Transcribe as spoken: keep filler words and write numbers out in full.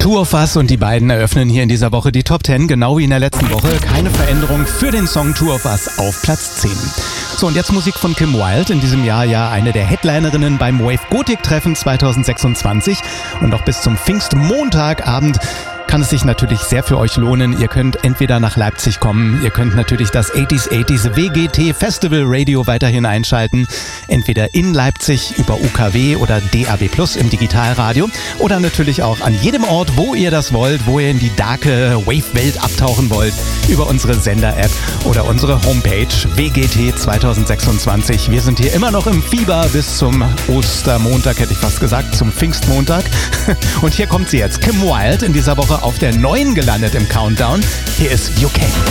Two of Us und die beiden eröffnen hier in dieser Woche die Top Ten, genau wie in der letzten Woche. Keine Veränderung für den Song Two of Us auf Platz zehn. So, und jetzt Musik von Kim Wilde, in diesem Jahr ja eine der Headlinerinnen beim Wave Gothic Treffen zwanzig sechsundzwanzig und noch bis zum Pfingstmontagabend kann es sich natürlich sehr für euch lohnen. Ihr könnt entweder nach Leipzig kommen, ihr könnt natürlich das achtziger achtziger W G T Festival Radio weiterhin einschalten, entweder in Leipzig über U K W oder D A B Plus im Digitalradio oder natürlich auch an jedem Ort, wo ihr das wollt, wo ihr in die darke Wave-Welt abtauchen wollt, über unsere Sender-App oder unsere Homepage W G T zwanzig sechsundzwanzig. Wir sind hier immer noch im Fieber bis zum Ostermontag, hätte ich fast gesagt, zum Pfingstmontag. Und hier kommt sie jetzt, Kim Wilde, in dieser Woche auf der neuen gelandet im Countdown. Hier ist U K.